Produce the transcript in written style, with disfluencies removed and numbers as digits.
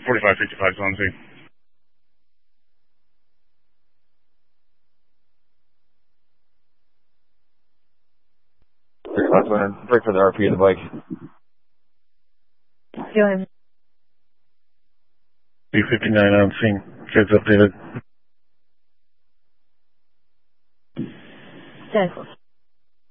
4555 is on scene. Break for the RP of the bike. Doing 359 on scene. Kids updated. 10.